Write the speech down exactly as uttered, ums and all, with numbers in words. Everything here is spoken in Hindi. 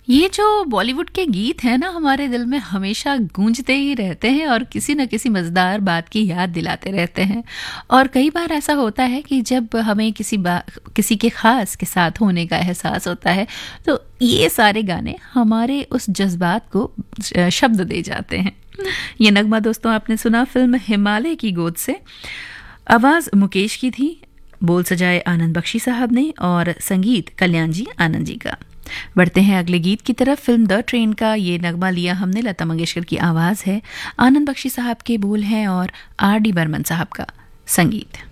ये जो बॉलीवुड के गीत हैं ना, हमारे दिल में हमेशा गूंजते ही रहते हैं और किसी न किसी मज़ेदार बात की याद दिलाते रहते हैं। और कई बार ऐसा होता है कि जब हमें किसी बा किसी के ख़ास के साथ होने का एहसास होता है, तो ये सारे गाने हमारे उस जज़्बात को श शब्द दे जाते हैं। ये नगमा दोस्तों आपने सुना फ़िल्म हिमालय की गोद से। आवाज़ मुकेश की थी, बोल सजाए आनंद बख्शी साहब ने और संगीत कल्याण जी आनंद जी का। बढ़ते हैं अगले गीत की तरफ। फिल्म द ट्रेन का ये नगमा लिया हमने, लता मंगेशकर की आवाज़ है, आनंद बख्शी साहब के बोल हैं और आर डी बर्मन साहब का संगीत।